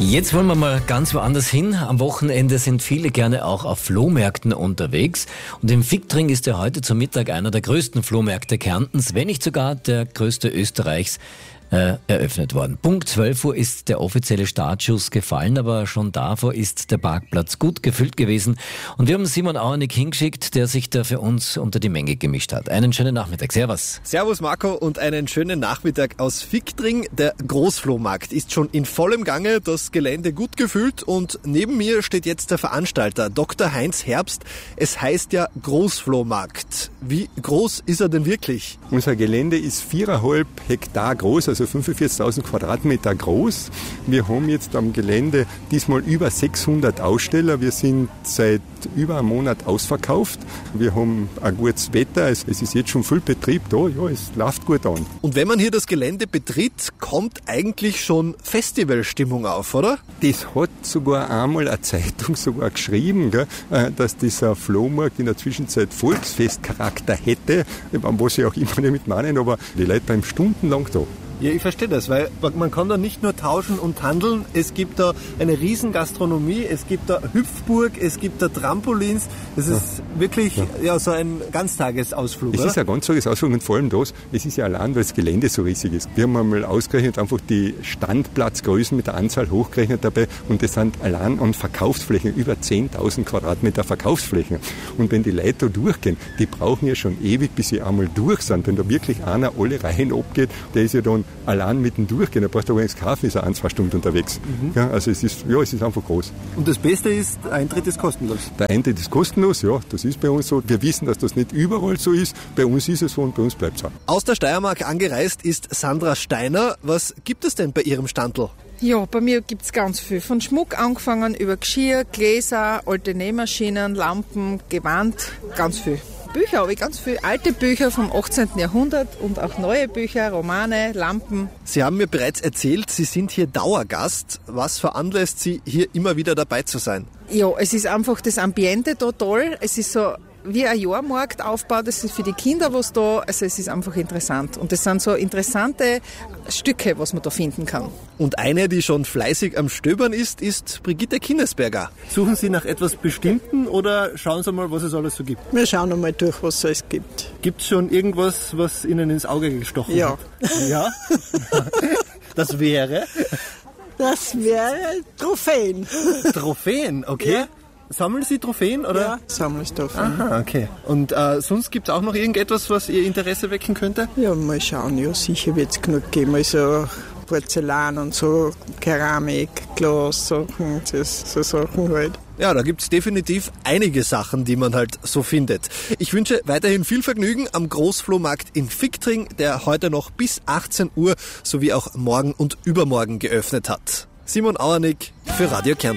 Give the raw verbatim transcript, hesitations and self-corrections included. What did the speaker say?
Jetzt wollen wir mal ganz woanders hin. Am Wochenende sind viele gerne auch auf Flohmärkten unterwegs. Und im Fichtring ist ja heute zum Mittag einer der größten Flohmärkte Kärntens, wenn nicht sogar der größte Österreichs, äh, eröffnet worden. Punkt zwölf Uhr ist der offizielle Startschuss gefallen, aber schon davor ist der Parkplatz gut gefüllt gewesen. Und wir haben Simon Auernick hingeschickt, der sich da für uns unter die Menge gemischt hat. Einen schönen Nachmittag. Servus. Servus Marco und einen schönen Nachmittag aus Fichtring. Der Großflohmarkt ist schon in vollem Gange, das Gelände gut gefüllt und neben mir steht jetzt der Veranstalter, Doktor Heinz Herbst. Es heißt ja Großflohmarkt. Wie groß ist er denn wirklich? Unser Gelände ist viereinhalb Hektar groß, also fünfundvierzigtausend Quadratmeter groß. Wir haben jetzt am Gelände diesmal über sechshundert Aussteller. Wir sind seit über einem Monat ausverkauft. Wir haben ein gutes Wetter. Es ist jetzt schon viel Betrieb da. Ja, es läuft gut an. Und wenn man hier das Gelände betritt, kommt eigentlich schon Festivalstimmung auf, oder? Das hat sogar einmal eine Zeitung sogar geschrieben, gell, dass dieser Flohmarkt in der Zwischenzeit Volksfestcharakter hätte, was sie auch immer damit meinen, aber die Leute bleiben stundenlang da. Ja, ich verstehe das, weil man kann da nicht nur tauschen und handeln, es gibt da eine riesen Gastronomie, es gibt da Hüpfburg, es gibt da Trampolins, das ist ja wirklich ja. Ja, so ein Ganztagesausflug, Es oder? ist ein Ganztagesausflug und vor allem das, es ist ja allein, weil das Gelände so riesig ist. Wir haben einmal ausgerechnet, einfach die Standplatzgrößen mit der Anzahl hochgerechnet dabei und das sind allein an Verkaufsflächen über zehntausend Quadratmeter Verkaufsflächen. Und wenn die Leute da durchgehen, die brauchen ja schon ewig, bis sie einmal durch sind. Wenn da wirklich einer alle Reihen abgeht, der ist ja dann allein mitten durchgehen, da braucht er gar nichts kaufen, ist er ein, zwei Stunden unterwegs. Mhm. Ja, also es ist, ja, es ist einfach groß. Und das Beste ist, der Eintritt ist kostenlos? Der Eintritt ist kostenlos, ja, das ist bei uns so. Wir wissen, dass das nicht überall so ist. Bei uns ist es so und bei uns bleibt es auch. Aus der Steiermark angereist ist Sandra Steiner. Was gibt es denn bei Ihrem Standl? Ja, bei mir gibt's ganz viel. Von Schmuck angefangen, über Geschirr, Gläser, alte Nähmaschinen, Lampen, Gewand, ganz viel. Bücher habe ich ganz viele alte Bücher vom achtzehnten Jahrhundert und auch neue Bücher, Romane, Lampen. Sie haben mir bereits erzählt, Sie sind hier Dauergast. Was veranlasst Sie, hier immer wieder dabei zu sein? Ja, es ist einfach das Ambiente da toll. Es ist so wie ein Jahrmarkt aufgebaut. Das ist für die Kinder was da. Also es ist einfach interessant. Und es sind so interessante Stücke, was man da finden kann. Und eine, die schon fleißig am Stöbern ist, ist Brigitte Kinnesberger. Suchen Sie nach etwas Bestimmten oder schauen Sie mal, was es alles so gibt? Wir schauen einmal durch, was es alles gibt. Gibt es schon irgendwas, was Ihnen ins Auge gestochen ja. hat? Ja. Das wäre? Das wäre Trophäen. Trophäen, okay. Ja. Sammeln Sie Trophäen, oder? Ja, sammle ich Trophäen. Aha, okay. Und äh, sonst gibt es auch noch irgendetwas, was Ihr Interesse wecken könnte? Ja, mal schauen. Ja, sicher wird es genug geben. Also Porzellan und so, Keramik, Glas, Sachen, das, so Sachen halt. Ja, da gibt es definitiv einige Sachen, die man halt so findet. Ich wünsche weiterhin viel Vergnügen am Großflohmarkt in Fichtring, der heute noch bis achtzehn Uhr sowie auch morgen und übermorgen geöffnet hat. Simon Auernick für Radio Kärnten.